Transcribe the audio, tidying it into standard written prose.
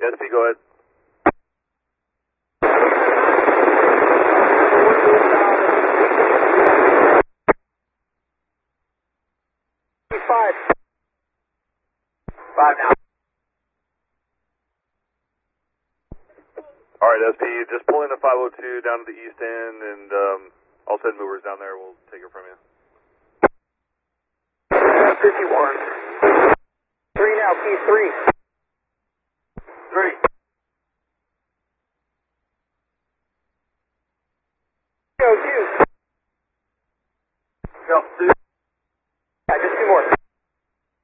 SP, go ahead. Five now. Alright, SP, just pull in the 502 down to the east end, and I'll send movers down there. We'll take it from you. 51. 3 now, key 3. 3. Go 2. Go 2.